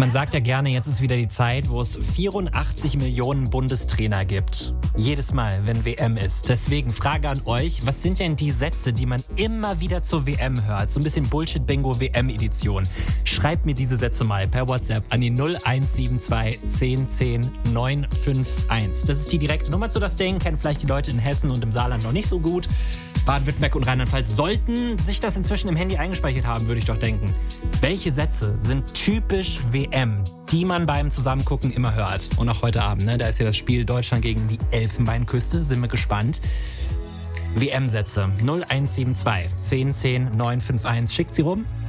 Man sagt ja gerne, jetzt ist wieder die Zeit, wo es 84 Millionen Bundestrainer gibt. Jedes Mal, wenn WM ist. Deswegen Frage an euch, was sind denn die Sätze, die man immer wieder zur WM hört? So ein bisschen Bullshit-Bingo-WM-Edition. Schreibt mir diese Sätze mal per WhatsApp an die 0172 10 10 951. Das ist die direkte Nummer zu das Ding. Kennen vielleicht die Leute in Hessen und im Saarland noch nicht so gut. Baden-Württemberg und Rheinland-Pfalz sollten sich das inzwischen im Handy eingespeichert haben, würde ich doch denken. Welche Sätze sind typisch WM, die man beim Zusammengucken immer hört? Und auch heute Abend, ne? Da ist ja das Spiel Deutschland gegen die Elfenbeinküste. Sind wir gespannt. WM-Sätze 0172 10 10 951. Schickt sie rum.